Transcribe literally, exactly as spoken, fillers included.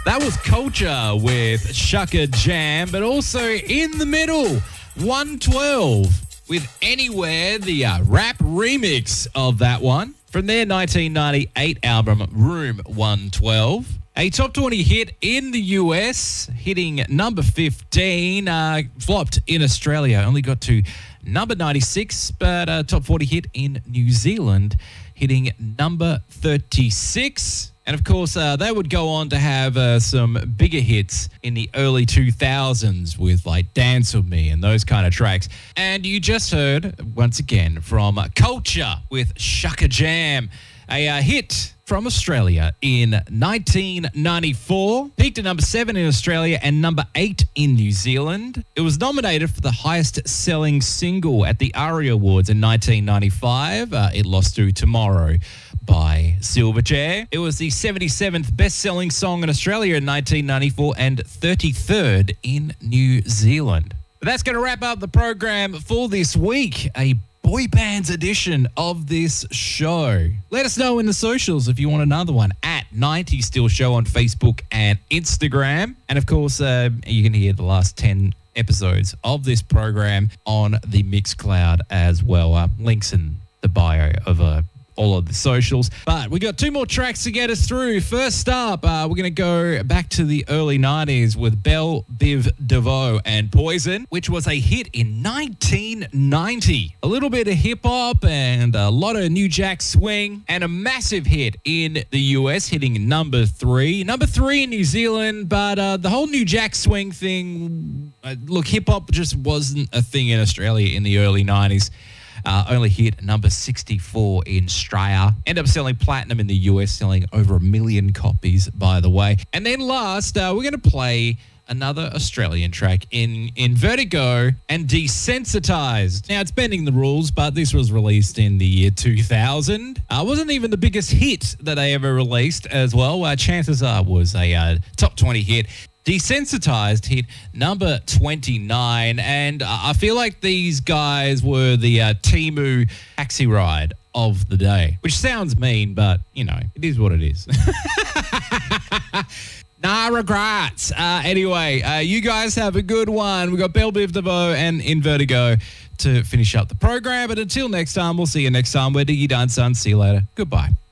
That was Culture with Shaka Jam, but also in the middle, one twelve with Anywhere, the uh, rap remix of that one. From their nineteen ninety-eight album, Room one twelve. A top twenty hit in the U S, hitting number fifteen, uh, flopped in Australia, only got to number ninety-six, but a top forty hit in New Zealand, hitting number thirty-six. And of course, uh, they would go on to have uh, some bigger hits in the early two thousands with like Dance With Me and those kind of tracks. And you just heard, once again, from Culture with Shaka Jam, a uh, hit from Australia in nineteen ninety-four. Peaked at number seven in Australia and number eight in New Zealand. It was nominated for the highest selling single at the ARIA Awards in nineteen ninety-five. Uh, it lost to Tomorrow by Silverchair. It was the seventy-seventh best-selling song in Australia in nineteen ninety-four and thirty-third in New Zealand. But that's going to wrap up the program for this week. A boy bands edition of this show. Let us know in the socials if you want another one at ninety Still Show on Facebook and Instagram. And of course, uh, you can hear the last ten episodes of this program on the Mixcloud as well. Uh, links in the bio of uh, all of the socials. But we got two more tracks to get us through. First up, uh, we're going to go back to the early nineties with Belle Biv DeVoe and Poison, which was a hit in nineteen ninety. A little bit of hip-hop and a lot of New Jack Swing, and a massive hit in the U S, hitting number three. Number three in New Zealand, but uh, the whole New Jack Swing thing, uh, look, hip-hop just wasn't a thing in Australia in the early nineties. Uh, only hit number sixty-four in Australia. Ended up selling platinum in the U S, selling over a million copies, by the way. And then last, uh, we're going to play another Australian track in, in Vertigo and Desensitized. Now, it's bending the rules, but this was released in the year two thousand. Uh, wasn't even the biggest hit that they ever released as well. Uh, chances are was a uh, top twenty hit. Desensitized hit number twenty-nine, and I feel like these guys were the uh, Temu taxi ride of the day, which sounds mean, but, you know, it is what it is. Nah regrets. Uh, anyway, uh, you guys have a good one. We got Belle Biv DeVoe and In Vertigo to finish up the program, but until next time, we'll see you next time. We're Diggy Done Son. See you later. Goodbye.